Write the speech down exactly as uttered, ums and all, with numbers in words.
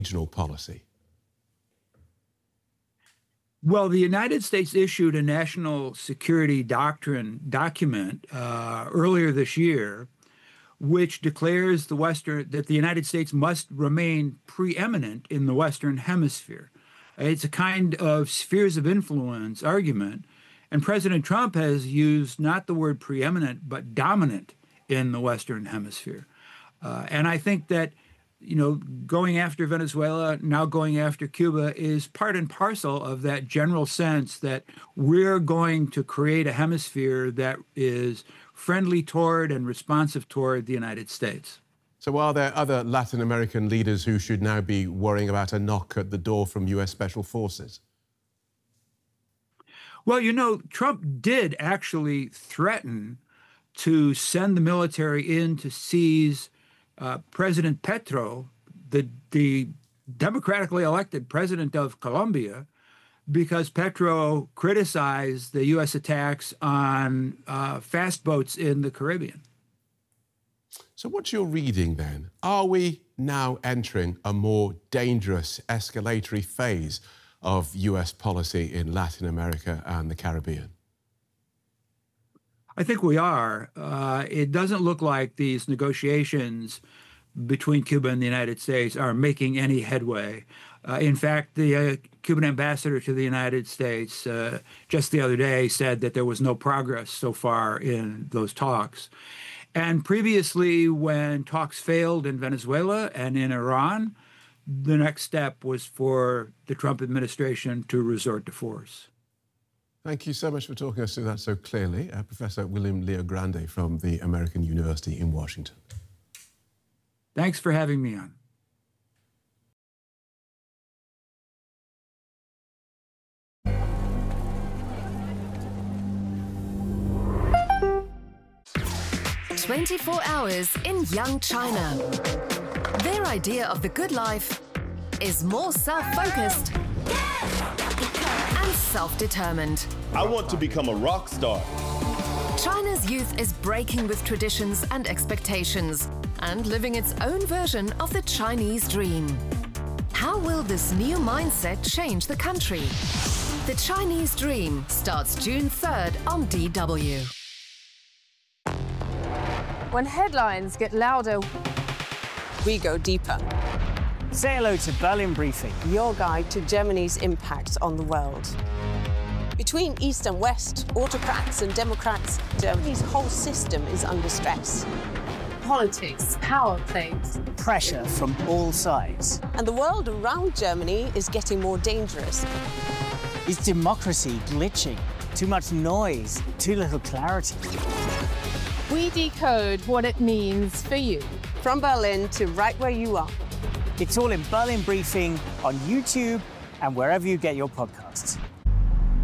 regional policy? Well, the United States issued a national security doctrine document uh, earlier this year, which declares the Western that the United States must remain preeminent in the Western Hemisphere. It's a kind of spheres of influence argument, and President Trump has used not the word preeminent but dominant in the Western Hemisphere. Uh, and I think that, you know, going after Venezuela, now going after Cuba, is part and parcel of that general sense that we're going to create a hemisphere that is friendly toward and responsive toward the United States. So are there other Latin American leaders who should now be worrying about a knock at the door from U S Special Forces? Well, you know, Trump did actually threaten to send the military in to seize uh, President Petro, the, the democratically elected president of Colombia, because Petro criticized the U S attacks on uh, fast boats in the Caribbean. So what's your reading then? Are we now entering a more dangerous escalatory phase of U S policy in Latin America and the Caribbean? I think we are. Uh, it doesn't look like these negotiations between Cuba and the United States are making any headway. Uh, in fact, the uh, Cuban ambassador to the United States uh, just the other day said that there was no progress so far in those talks. And previously, when talks failed in Venezuela and in Iran, the next step was for the Trump administration to resort to force. Thank you so much for talking us through that so clearly. Uh, Professor William Leo Grande from the American University in Washington. Thanks for having me on. twenty-four hours in young China. Their idea of the good life is more self-focused and self-determined. I want to become a rock star. China's youth is breaking with traditions and expectations and living its own version of the Chinese dream. How will this new mindset change the country? The Chinese Dream starts June third on D W. When headlines get louder, we go deeper. Say hello to Berlin Briefing, your guide to Germany's impact on the world. Between East and West, autocrats and democrats, Germany's whole system is under stress. Politics, power plays, pressure from all sides. And the world around Germany is getting more dangerous. Is democracy glitching? Too much noise, too little clarity. We decode what it means for you. From Berlin to right where you are. It's all in Berlin Briefing on YouTube and wherever you get your podcasts.